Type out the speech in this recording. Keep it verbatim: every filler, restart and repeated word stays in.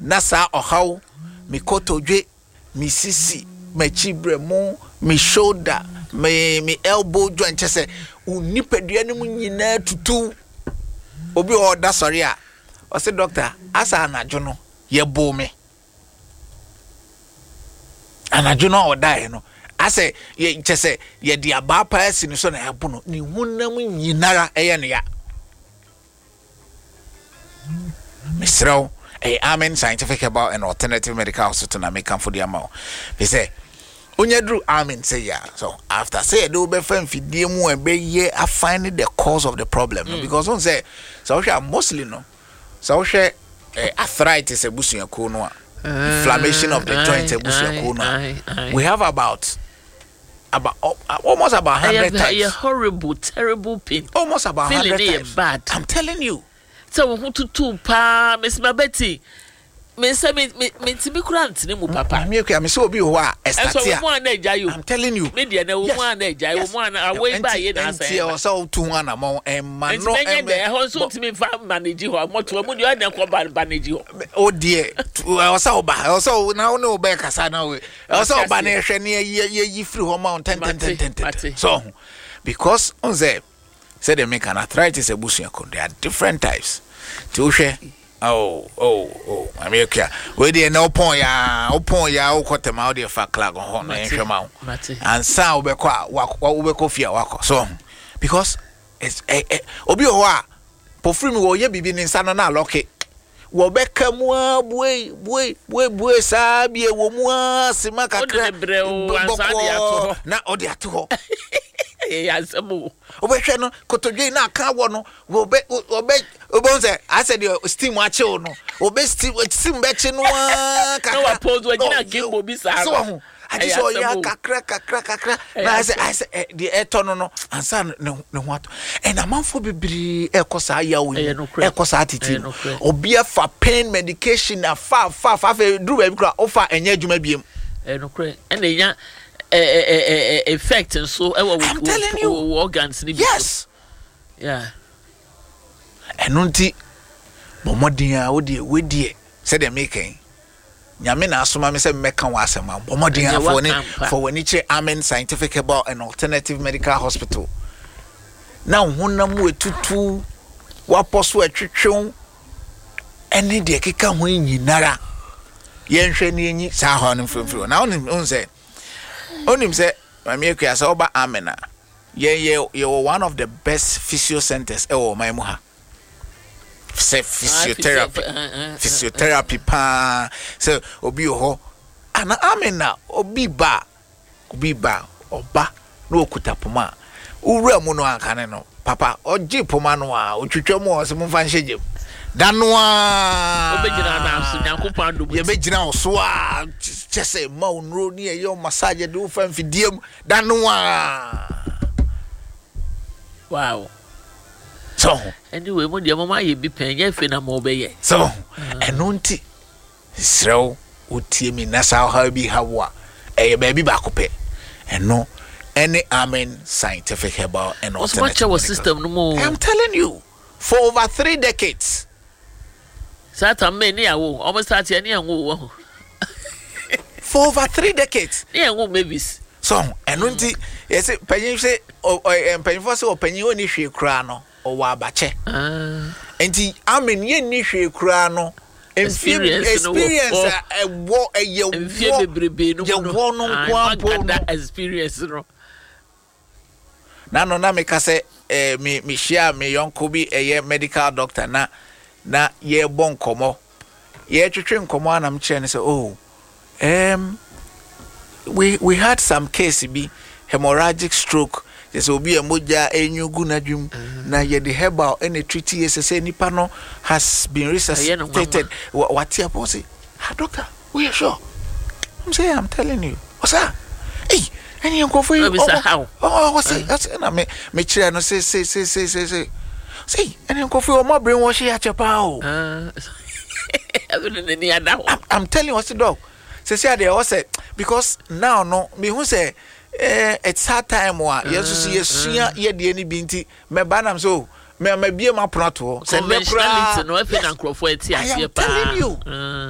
nasa ohaw me kotodwe me sisi me chibremu me shoulder me me elbow joint chese unipadua ne mu nyina tutu obi o da sorry a o say doctor asa anadwo no ye bo me anadwo no o da no ase ye chese ye dia ba pa asi ni so na yabo no ni hunam nyinara eye no ya Misro a Amen Scientific about an alternative medical hospital na make for the amount. They say Unyadru Amen say yeah. So after say do be fan fidie mu e be ye I find the cause of the problem mm. because on say so we are mostly no. So we uh, arthritis ebusu ko no inflammation of the joint ebusu ko no. We have about about uh, almost about one hundred types. A horrible terrible pain. Almost about one hundred types. Bad. I'm telling you. So who to two pa Miss Mabeti me say me me me tibi kurant ne mu papa me okay me say obi ho a estatia I'm telling you media na wo mu an ejai wo mu an away ba ye na say o so two one amon em ma no em e ho so timi fa manage ho moto mu de na ko ba manage ho o die o so ba o so na wo no ba kasa na we o so ba na hwe ne ye yi free ho ma ten ten ten ten so because on say say they make an arthritis ebusu ko there are different types to share. Oh, oh, oh, I'm okay. We dey no pon ya, opon ya, o kotema o dey fa clag on na enhwema. And sa we kwa we ko fia wako. So because it's eh, eh, obi ho a pofiri mi wo ye bibi ni nsa no na loke. Wo beka mu a boy boy boy boy sa bie wo mu a sima kakra. Na o dey ato ho. Yansamo obehwe no kotodwe na aka wo no obe obe obonze I said the steam ache no obe steam steam beche no kakra no pose we gina kimbo bi sa so I just saw ya kakra kakra kakra na I said I said the eto no no ansa ne ne ho ato and amanfo bibiri ekosa ya wo ekosa atiti obi afa pain medication afa afa afa dru ba bi kra ofa enye adwuma biem eh no kre and enya eh eh eh effect and so I'm telling you organs yes yeah enunti bomodin a wo de we de say dem making nyame na asoma me say meka wa asema bomodin a for ni for wani che Amen Scientific about an alternative medical hospital now honam wetutu wa poso atwetwon eni de keka ho nyinara yenhwe ni enyi sa ho no mfrofro now on say onim say mamiekua say oba Amena ye ye ye one of the best physio centers e wo man mu ha say physiotherapy physiotherapy pa so obi ho ana Amena obi ba obi ba oba na okuta poma owura mu no akane no papa oji poma no a otwetwa mu o se mu fa nhyejem danwa obegina na asu nyankopon adu ye begina oso a chese ma onro ni e yo massage de ufan fidiem danwa wow so anyway mo de mama ye bi pen ye fe na mo be ye so eno nti srew otie mi na sa ha bi hawa e ba bi ba ko pe eno any Amen Scientific about an alternative system no more I'm telling you for over three decades Sata many awo almost start any awo for over three decades yeah wo babies so enunti yes penyin say penyin for say penyin oni hwe kura no o wa abache ah enti Amen ye ni hwe kura no experience experience e wo e ye wo bebrebe no ye wo no kwa experience no na no na me ka say eh me me share me yonko bi eye medical doctor na na ye bon komo ye twetwe nkomo anam kire ne say oh um we we had some case bi hemorrhagic stroke yes obi emoja enyugu na dwum na ye the herbal any treaty yes say nipa no has been resuscitated what here boss ah doctor we are sure I'm saying I'm telling you what's that hey any uncle for you oh oh what's it that's na me me kire no say say say say say see any uncle for my brainwash here chapa oh I'm, I'm telling you what's the dog say say they all say because now no me who say eh it's hard time wa yesu yesu ye de ni binti me ba nam so me me bie ma pronato say me kra no e fe na nkrofo ati ase pa I'm telling you